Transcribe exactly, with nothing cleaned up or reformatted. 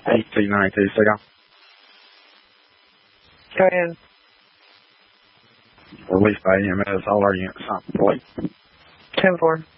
eighteen ninety-two, stay down. Go ahead. Release by E M S, all our units, not complete. ten four.